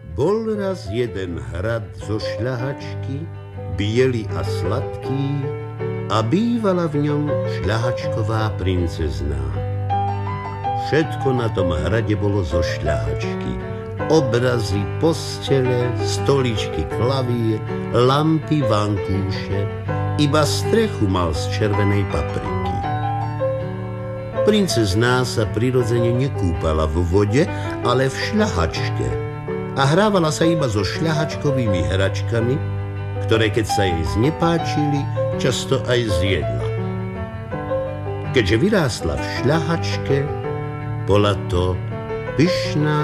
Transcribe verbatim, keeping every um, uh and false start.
Bol raz jeden hrad zo šľahačky, biely a sladký, a bývala v ňom šľahačková princezná. Všetko na tom hrade bolo zo šľahačky. Obrazy, postele, stoličky, klavír, lampy, vankúše, iba strechu mal z červenej papriky. Princezná sa prirodzene nekúpala vo vode, ale v šľahačke a hrávala sa iba so šľahačkovými hračkami, ktoré keď sa jej znepáčili, často aj zjedla. Keďže vyrástla v šľahačke, bola to pyšná